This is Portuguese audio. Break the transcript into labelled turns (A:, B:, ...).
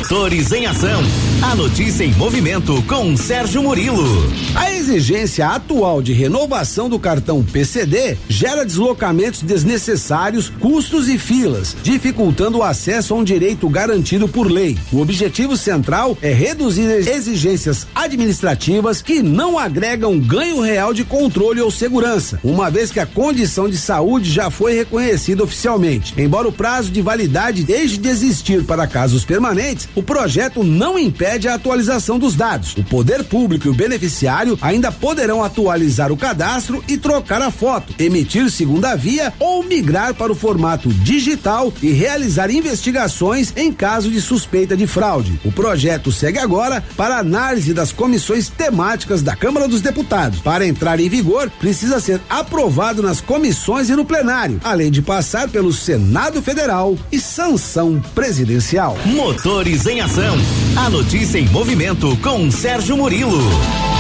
A: Motores em Ação. A notícia em movimento com Sérgio Murilo.
B: A exigência atual de renovação do cartão PCD gera deslocamentos desnecessários, custos e filas, dificultando o acesso a um direito garantido por lei. O objetivo central é reduzir exigências administrativas que não agregam ganho real de controle ou segurança, uma vez que a condição de saúde já foi reconhecida oficialmente. Embora o prazo de validade deixe de existir para casos permanentes, o projeto não impede a atualização dos dados. O poder público e o beneficiário ainda poderão atualizar o cadastro e trocar a foto, emitir segunda via ou migrar para o formato digital e realizar investigações em caso de suspeita de fraude. O projeto segue agora para análise das comissões temáticas da Câmara dos Deputados. Para entrar em vigor, precisa ser aprovado nas comissões e no plenário, além de passar pelo Senado Federal e sanção presidencial.
A: Motores em Ação. A notícia em movimento com Sérgio Murilo.